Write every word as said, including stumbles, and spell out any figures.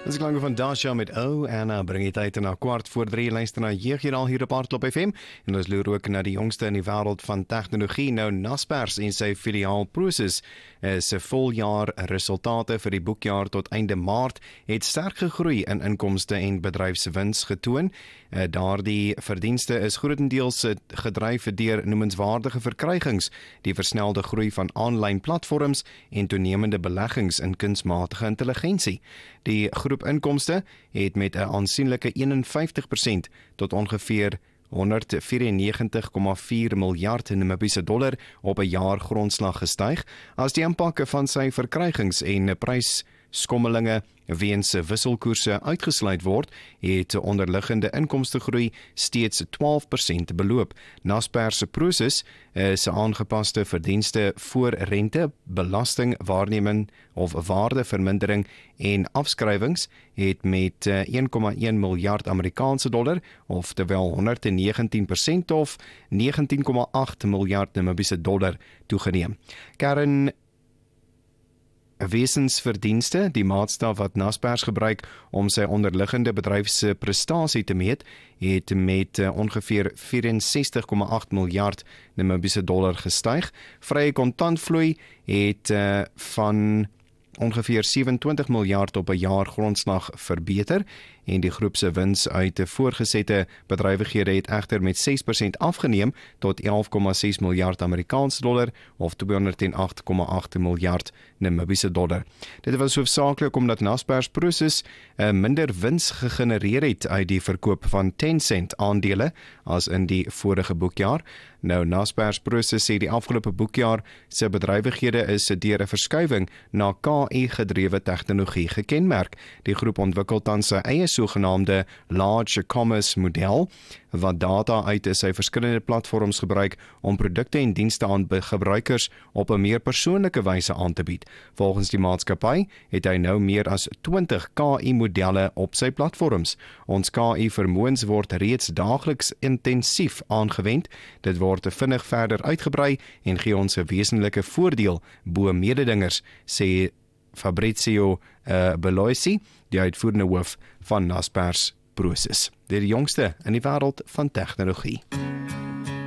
Dis die klanke van Dasha met O, en uh, bring die tyd na kwart voor drie, luister na Jeugjoernaal hier op Hardklop F M, en ons loer ook na die jongste in die wêreld van tegnologie. Nou Naspers en sy filiaal Prosus is 'n voljaar resultate vir die boekjaar tot einde Maart het sterk gegroei in inkomste en bedryfswins getoon. Uh, Daardie verdienste is grotendeels gedryf deur noemenswaardige verkrygings, die versnelde groei van aanlyn platforms en toenemende beleggings in kunsmatige intelligensie. Die groep inkomste het met 'n aansienlike eenenvyftig persent tot ongeveer honderdvyrenegentig komma vier miljard Namibiese dollar op 'n jaargrondslag gestyg, as die impak van sy verkrygings en pryskommelinge weens wisselkoerse uitgesluit word, het onderliggende inkomstegroei steeds twaalf persent beloop. Naspers Prosus is aangepaste verdienste voor rente, belasting, waarneming of waardevermindering en afskrywings het met een komma een miljard Amerikaanse dollar, of terwyl honderdnegentien persent of negentien komma agt miljard Namibiese dollar toegeneem. Karen wesensverdienste, die maatstaf wat Naspers gebruik om sy onderliggende bedryfsprestasie te meet, het met uh, ongeveer vyreensestig komma agt miljard Namibiese dollar gestyg. Vrye kontantvloei het uh, van ongeveer sewe-en-twintig miljard op 'n jaargrondslag verbeter, en die groep se wins uit voorgesette bedrywighede het egter met ses persent afgeneem tot elf komma ses miljard Amerikaanse dollar of tweehonderdagt komma agt miljard Namibiese dollar. Dit was hoofsaaklik omdat Naspers Prosus uh, minder wins gegenereer het uit die verkoop van Tencent aandele as in die vorige boekjaar. Nou, Naspers Prosus sê die afgelope boekjaar se bedrywighede is deur 'n verskuiwing na K I-gedrewe tegnologie gekenmerk. Die groep ontwikkel tans sy eie sogenaamde large commerce model, wat data uit sy verskillende platforms gebruik om produkte en dienste aan gebruikers op 'n meer persoonlike wyse aan te bied. Volgens die maatskappy het hy nou meer as twintig K I-modelle op sy platforms. Ons K I-vermoëns word reeds daagliks intensief aangewend. Dit word vinnig verder uitgebrei en gee ons 'n wesenlike voordeel bo mededingers, sê Fabrizio uh, Beloisi, die uitvoerende hoof van Naspers Prosus. Die jongste in die wêreld van tegnologie.